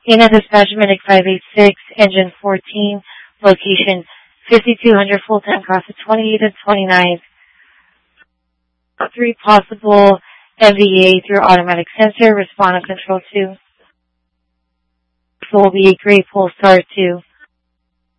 Unit dispatch Medic 586, engine 14, location 5200 full-time class of 28 and 29. 3 possible MVA through automatic sensor, respond on control 2. This will be a Gray Polestar 2.